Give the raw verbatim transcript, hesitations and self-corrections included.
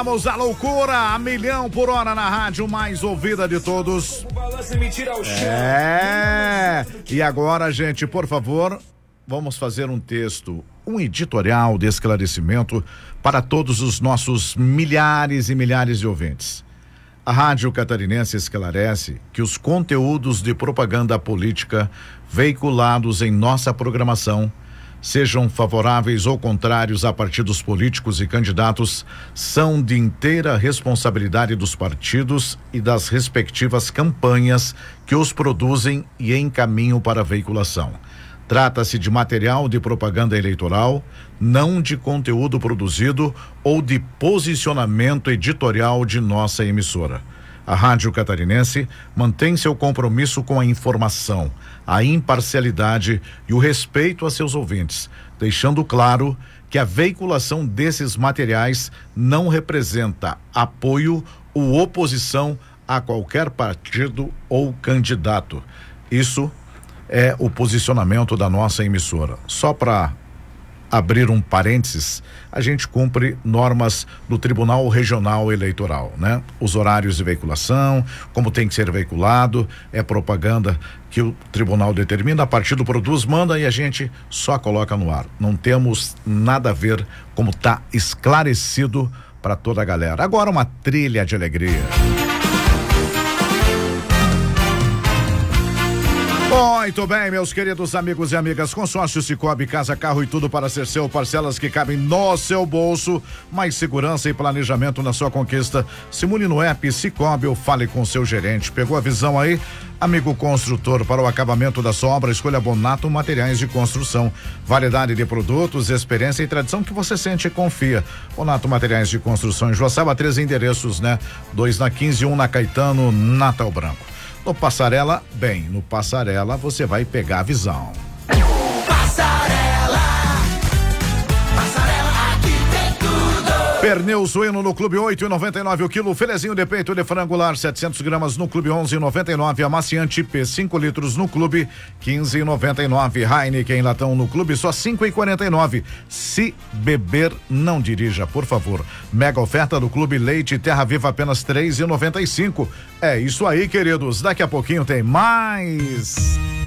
Vamos à loucura, a milhão por hora na rádio mais ouvida de todos. É. E agora, gente, por favor, vamos fazer um texto, um editorial de esclarecimento para todos os nossos milhares e milhares de ouvintes. A Rádio Catarinense esclarece que os conteúdos de propaganda política veiculados em nossa programação, sejam favoráveis ou contrários a partidos políticos e candidatos, são de inteira responsabilidade dos partidos e das respectivas campanhas que os produzem e encaminham para a veiculação. Trata-se de material de propaganda eleitoral, não de conteúdo produzido ou de posicionamento editorial de nossa emissora. A Rádio Catarinense mantém seu compromisso com a informação, a imparcialidade e o respeito a seus ouvintes, deixando claro que a veiculação desses materiais não representa apoio ou oposição a qualquer partido ou candidato. Isso é o posicionamento da nossa emissora. Só para abrir um parênteses, a gente cumpre normas do Tribunal Regional Eleitoral, né? Os horários de veiculação, como tem que ser veiculado, é propaganda que o tribunal determina, a partido produz, manda e a gente só coloca no ar. Não temos nada a ver, como está esclarecido para toda a galera. Agora uma trilha de alegria. Muito bem, meus queridos amigos e amigas, consórcio Cicobi, casa, carro e tudo para ser seu, parcelas que cabem no seu bolso, mais segurança e planejamento na sua conquista. Simule no app Cicobi ou fale com seu gerente. Pegou a visão aí? Amigo construtor, para o acabamento da sua obra, escolha Bonato Materiais de Construção. Variedade de produtos, experiência e tradição que você sente e confia. Bonato Materiais de Construção em Joaçaba, três endereços, né? Dois na quinze, um na Caetano, Natal Branco. No Passarela, bem, no Passarela você vai pegar a visão. Passarela, Passarela, aqui tem tudo. Pernil suíno no Clube oito e noventa e nove o quilo, filezinho de peito de frango setecentos gramas no Clube onze e noventa e nove, amaciante P cinco litros no Clube quinze e noventa e nove, Heineken latão no Clube só cinco e quarenta e nove. Se beber, não dirija, por favor. Mega oferta do Clube Leite Terra Viva apenas três e noventa e cinco. É isso aí, queridos. Daqui a pouquinho tem mais.